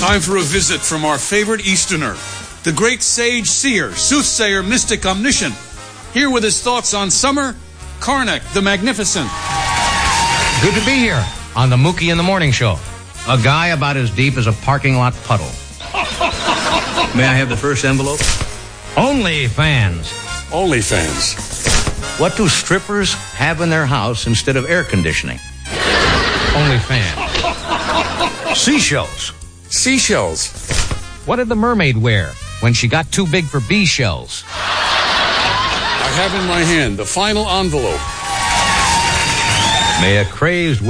Time for a visit from our favorite Easterner, the great sage seer, soothsayer, mystic, omniscient. Here with his thoughts on summer, Karnak the Magnificent. Good to be here on the Mookie in the Morning Show. A guy about as deep as a parking lot puddle. May I have the first envelope? OnlyFans. OnlyFans. What do strippers have in their house instead of air conditioning? OnlyFans. Seashells. Seashells. What did the mermaid wear when she got too big for bee shells? I have in my hand the final envelope. May a crazed